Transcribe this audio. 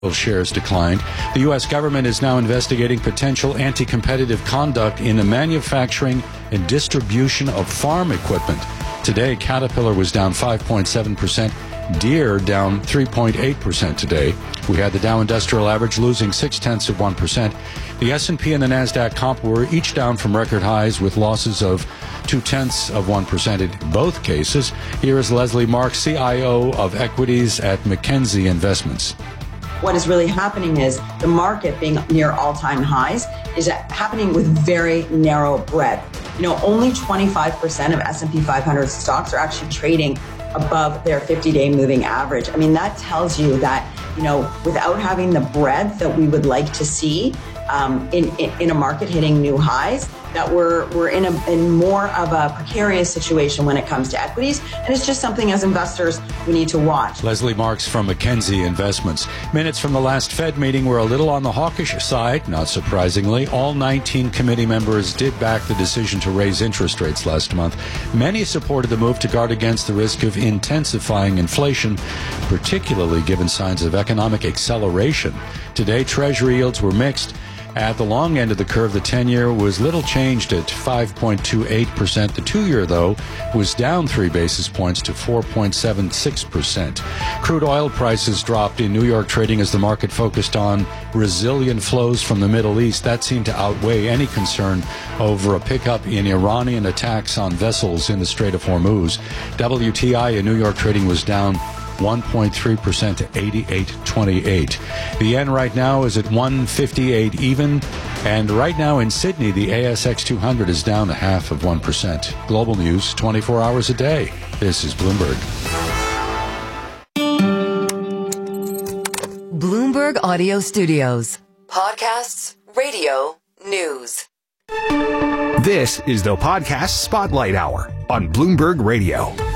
Shares declined. The U.S. government is now investigating potential anti-competitive conduct in the manufacturing and distribution of farm equipment. Today, Caterpillar was down 5.7%. Deere down 3.8% today. We had the Dow Industrial Average losing 0.6%. The S&P and the NASDAQ comp were each down from record highs with losses of 0.2% in both cases. Here is Leslie Marks, CIO of Equities at Mackenzie Investments. What is really happening is the market being near all-time highs is happening with very narrow breadth. Only 25% of S&P 500 stocks are actually trading above their 50-day moving average. That tells you that, without having the breadth that we would like to see in a market hitting new highs, that we're in more of a precarious situation when it comes to equities. And it's just something as investors we need to watch. Leslie Marks from Mackenzie Investments. Minutes from the last Fed meeting were a little on the hawkish side, not surprisingly. All 19 committee members did back the decision to raise interest rates last month. Many supported the move to guard against the risk of intensifying inflation, particularly given signs of economic acceleration. Today, Treasury yields were mixed. At the long end of the curve, the 10-year was little changed at 5.28%. The 2-year, though, was down 3 basis points to 4.76%. Crude oil prices dropped in New York trading as the market focused on resilient flows from the Middle East. That seemed to outweigh any concern over a pickup in Iranian attacks on vessels in the Strait of Hormuz. WTI in New York trading was down 1.3% to 88.28. The yen right now is at 158 even, and right now in Sydney, the ASX 200 is down 0.5%. Global news 24 hours a day. This is Bloomberg. Bloomberg Audio Studios. Podcasts, radio, news. This is the Podcast Spotlight Hour on Bloomberg Radio.